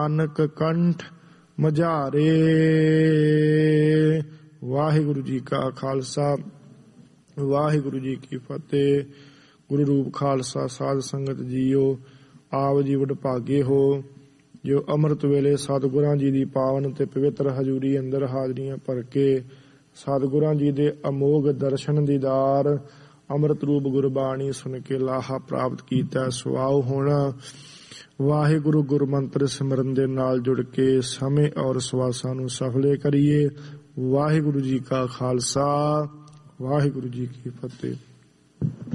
ਨਾਨਕ ਕੰਠ ਮਝਾਰੇ। ਵਾਹਿਗੁਰੂ ਜੀ ਕਾ ਖਾਲਸਾ ਵਾਹਿਗੁਰੂ ਜੀ ਕੀ ਫਤਿਹ। ਗੁਰੂ ਰੂਪ ਖਾਲਸਾ ਸਾਧ ਸੰਗਤ ਜੀਓ, ਆਪ ਜੀ ਵਡਭਾਗੇ ਹੋ ਜੋ ਅੰਮ੍ਰਿਤ ਵੇਲੇ ਸਤਿਗੁਰਾਂ ਜੀ ਦੀ ਪਾਵਨ ਤੇ ਪਵਿੱਤਰ ਹਜ਼ੂਰੀ ਅੰਦਰ ਹਾਜ਼ਰੀਆਂ ਭਰ ਕੇ ਸਤਿਗੁਰਾਂ ਜੀ ਦੇ ਅਮੋਘ ਦਰਸ਼ਨ ਦੀਦਾਰ ਅੰਮ੍ਰਿਤ ਰੂਪ ਗੁਰਬਾਣੀ ਸੁਣ ਕੇ ਲਾਹਾ ਪ੍ਰਾਪਤ ਕੀਤਾ। ਸੁਆਓ ਹੁਣ ਵਾਹਿਗੁਰੂ ਗੁਰਮੰਤਰ ਸਿਮਰਨ ਦੇ ਨਾਲ ਜੁੜ ਕੇ ਸਮੇਂ ਔਰ ਸਵਾਸਾਂ ਨੂੰ ਸਫਲੇ ਕਰੀਏ। ਵਾਹਿਗੁਰੂ ਜੀ ਕਾ ਖਾਲਸਾ ਵਾਹਿਗੁਰੂ ਜੀ ਕੀ ਫਤਿਹ।